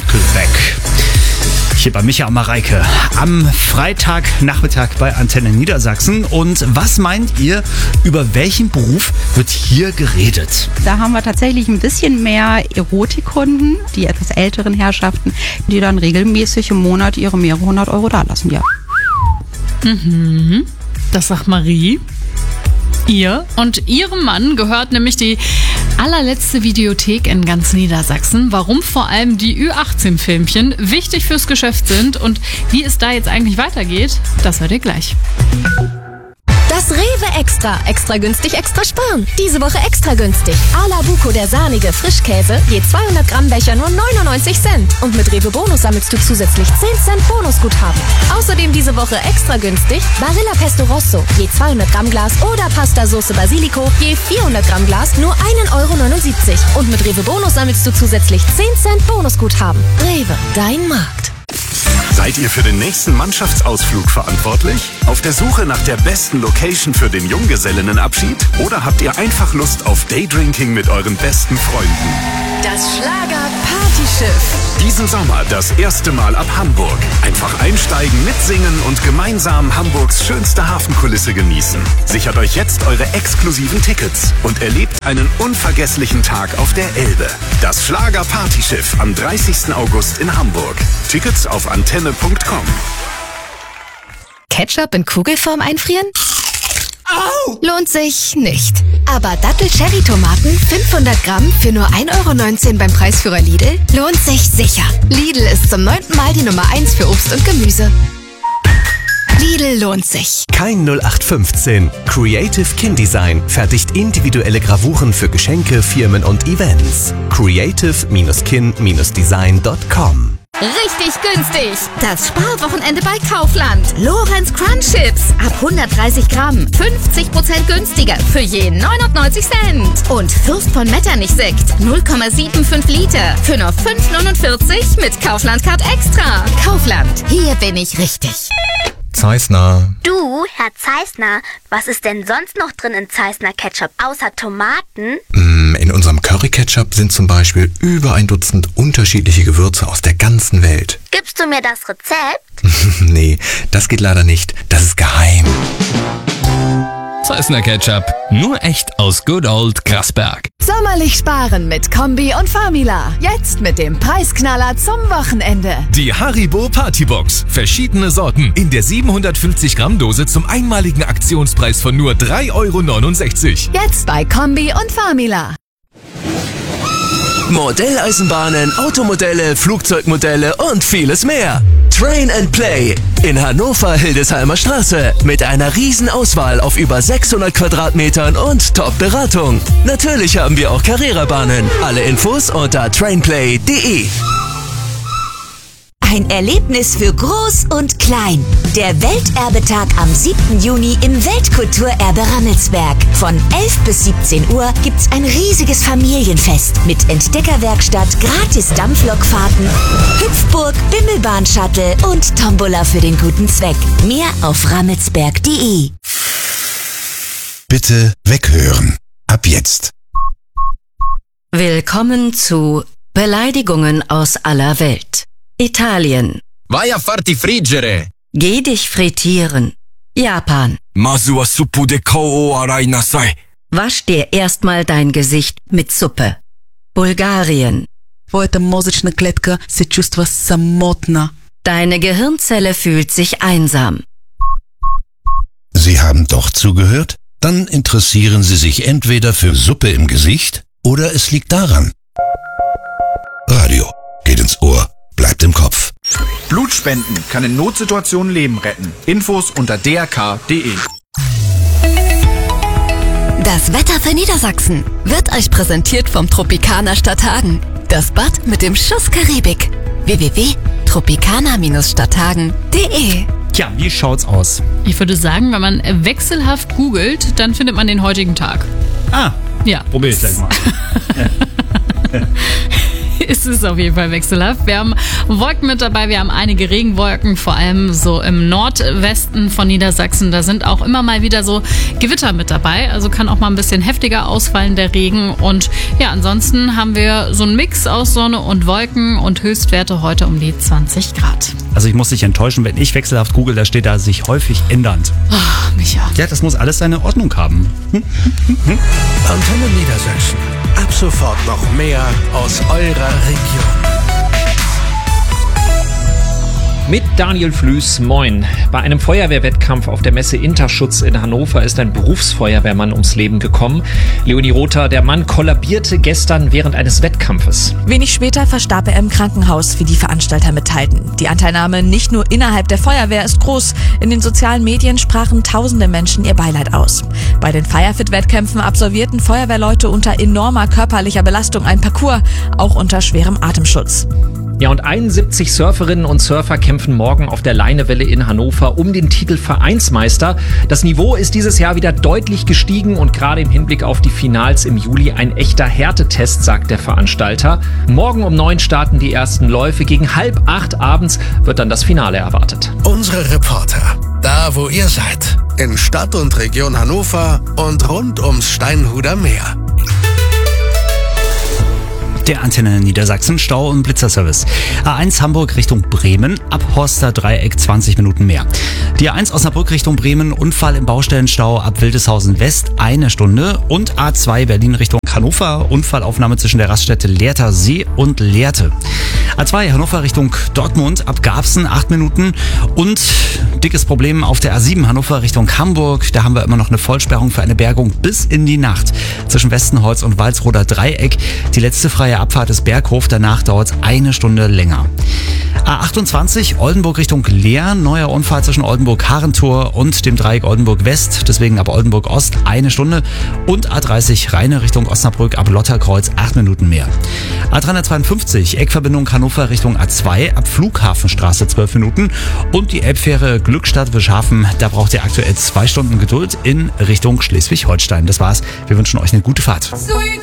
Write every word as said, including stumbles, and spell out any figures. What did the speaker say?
Mönckelberg. Hier bei Micha und Mareike am Freitagnachmittag bei Antenne Niedersachsen. Und was meint ihr, über welchen Beruf wird hier geredet? Da haben wir tatsächlich ein bisschen mehr Erotikkunden, die etwas älteren Herrschaften, die dann regelmäßig im Monat ihre mehrere hundert Euro dalassen, ja. Mhm. Das sagt Marie. Ihr und ihrem Mann gehört nämlich die allerletzte Videothek in ganz Niedersachsen. Warum vor allem die Ü achtzehn Filmchen wichtig fürs Geschäft sind und wie es da jetzt eigentlich weitergeht, das hört ihr gleich. Das Rewe Extra. Extra günstig, extra sparen. Diese Woche extra günstig. Ala Buco, der sahnige Frischkäse, je zweihundert Gramm Becher nur neunundneunzig Cent. Und mit Rewe Bonus sammelst du zusätzlich zehn Cent Bonusguthaben. Außerdem diese Woche extra günstig Barilla Pesto Rosso, je zweihundert Gramm Glas oder Pasta Sauce Basilico, je vierhundert Gramm Glas nur ein Euro neunundsiebzig. Und mit Rewe Bonus sammelst du zusätzlich zehn Cent Bonusguthaben. Rewe, dein Markt. Seid ihr für den nächsten Mannschaftsausflug verantwortlich? Auf der Suche nach der besten Location für den Junggesellinnenabschied? Oder habt ihr einfach Lust auf Daydrinking mit euren besten Freunden? Das Schlager-Partyschiff. Diesen Sommer das erste Mal ab Hamburg. Einfach einsteigen, mitsingen und gemeinsam Hamburgs schönste Hafenkulisse genießen. Sichert euch jetzt eure exklusiven Tickets und erlebt einen unvergesslichen Tag auf der Elbe. Das Schlager-Partyschiff am dreißigsten August in Hamburg. Tickets auf antenne punkt com. Ketchup in Kugelform einfrieren? Au! Lohnt sich nicht. Aber Dattel-Cherry-Tomaten fünfhundert Gramm für nur ein Euro neunzehn beim Preisführer Lidl lohnt sich sicher. Lidl ist zum neunten Mal die Nummer eins für Obst und Gemüse. Lidl lohnt sich. Kein null acht fünfzehn. Creative Kindesign fertigt individuelle Gravuren für Geschenke, Firmen und Events. creative Kin Design punkt com. Richtig günstig. Das Sparwochenende bei Kaufland. Lorenz Crunch Chips ab hundertdreißig Gramm. fünfzig Prozent günstiger für je neunundneunzig Cent. Und Fürst von Metternich Sekt null Komma fünfundsiebzig Liter für nur fünf neunundvierzig mit Kaufland Card Extra. Kaufland. Hier bin ich richtig. Zeissner. Du, Herr Zeissner, was ist denn sonst noch drin in Zeissner Ketchup außer Tomaten? In unserem Curry-Ketchup sind zum Beispiel über ein Dutzend unterschiedliche Gewürze aus der ganzen Welt. Gibst du mir das Rezept? Nee, das geht leider nicht. Das ist geheim. Zeissner Ketchup. Nur echt aus Good Old Grasberg. Sommerlich sparen mit Kombi und Famila. Jetzt mit dem Preisknaller zum Wochenende. Die Haribo Partybox. Verschiedene Sorten in der siebenhundertfünfzig Gramm Dose zum einmaligen Aktionspreis von nur drei Euro neunundsechzig. Jetzt bei Kombi und Famila. Modelleisenbahnen, Automodelle, Flugzeugmodelle und vieles mehr. Train and Play in Hannover-Hildesheimer Straße mit einer riesen Auswahl auf über sechshundert Quadratmetern und Top-Beratung. Natürlich haben wir auch Carrera-Bahnen. Alle Infos unter trainplay punkt de. Ein Erlebnis für Groß und Klein. Der Welterbetag am siebten Juni im Weltkulturerbe Rammelsberg. Von elf bis siebzehn Uhr gibt's ein riesiges Familienfest mit Entdeckerwerkstatt, gratis Dampflokfahrten, Hüpfburg, Bimmelbahn-Shuttle und Tombola für den guten Zweck. Mehr auf rammelsberg punkt de. Bitte weghören. Ab jetzt. Willkommen zu Beleidigungen aus aller Welt. Italien. Vai a farti friggere. Geh dich frittieren. Japan. Masu wa suppu de kou o arai nasai. Wasch dir erstmal dein Gesicht mit Suppe. Bulgarien. Deine Gehirnzelle fühlt sich einsam. Sie haben doch zugehört? Dann interessieren Sie sich entweder für Suppe im Gesicht oder es liegt daran. Radio geht ins Ohr. Bleibt im Kopf. Blutspenden kann in Notsituationen Leben retten. Infos unter d r k punkt de. Das Wetter für Niedersachsen wird euch präsentiert vom Tropicana Stadthagen. Das Bad mit dem Schuss Karibik. w w w punkt tropicana Bindestrich stadthagen punkt de. Tja, wie schaut's aus? Ich würde sagen, wenn man wechselhaft googelt, dann findet man den heutigen Tag. Ah, ja. Probier ich gleich mal. Es ist auf jeden Fall wechselhaft. Wir haben Wolken mit dabei, wir haben einige Regenwolken, vor allem so im Nordwesten von Niedersachsen. Da sind auch immer mal wieder so Gewitter mit dabei, also kann auch mal ein bisschen heftiger ausfallen, der Regen. Und ja, ansonsten haben wir so einen Mix aus Sonne und Wolken und Höchstwerte heute um die zwanzig Grad. Also ich muss dich enttäuschen, wenn ich wechselhaft google, da steht da sich häufig ändernd. Ach, Micha. Ja, das muss alles seine Ordnung haben. Hm? Hm? Hm? Antenne Niedersachsen. Ab sofort noch mehr aus eurer Region. Mit Daniel Flüß, moin. Bei einem Feuerwehrwettkampf auf der Messe Interschutz in Hannover ist ein Berufsfeuerwehrmann ums Leben gekommen. Leonie Rother, der Mann kollabierte gestern während eines Wettkampfes. Wenig später verstarb er im Krankenhaus, wie die Veranstalter mitteilten. Die Anteilnahme nicht nur innerhalb der Feuerwehr ist groß. In den sozialen Medien sprachen tausende Menschen ihr Beileid aus. Bei den Firefit-Wettkämpfen absolvierten Feuerwehrleute unter enormer körperlicher Belastung ein Parcours, auch unter schwerem Atemschutz. Ja, und einundsiebzig Surferinnen und Surfer kämpfen morgen auf der Leinewelle in Hannover um den Titel Vereinsmeister. Das Niveau ist dieses Jahr wieder deutlich gestiegen und gerade im Hinblick auf die Finals im Juli ein echter Härtetest, sagt der Veranstalter. Morgen um neun starten die ersten Läufe. Gegen halb acht abends wird dann das Finale erwartet. Unsere Reporter, da wo ihr seid, in Stadt und Region Hannover und rund ums Steinhuder Meer. Der Antenne Niedersachsen Stau- und Blitzerservice. A eins Hamburg Richtung Bremen, ab Horster Dreieck zwanzig Minuten mehr. Die A eins Osnabrück Richtung Bremen, Unfall im Baustellenstau ab Wildeshausen West, eine Stunde. Und A zwei Berlin Richtung Hannover, Unfallaufnahme zwischen der Raststätte Lehrter See und Lehrte. A zwei Hannover Richtung Dortmund, ab Garbsen, acht Minuten. Und dickes Problem auf der A sieben Hannover Richtung Hamburg. Da haben wir immer noch eine Vollsperrung für eine Bergung bis in die Nacht. Zwischen Westenholz und Walsroder Dreieck. Die letzte freie Abfahrt ist Berghof, danach dauert es eine Stunde länger. A achtundzwanzig Oldenburg Richtung Leer, neuer Unfall zwischen Oldenburg-Harentor und dem Dreieck Oldenburg West, deswegen ab Oldenburg Ost eine Stunde. Und A dreißig Rheine Richtung Osnabrück, ab Lotterkreuz acht Minuten mehr. A dreihundertzweiundfünfzig Eckverbindung Hannover Richtung A zwei, ab Flughafenstraße zwölf Minuten. Und die Elbfähre Glückstadt-Wischhafen, da braucht ihr aktuell zwei Stunden Geduld in Richtung Schleswig-Holstein. Das war's, wir wünschen euch eine gute Fahrt.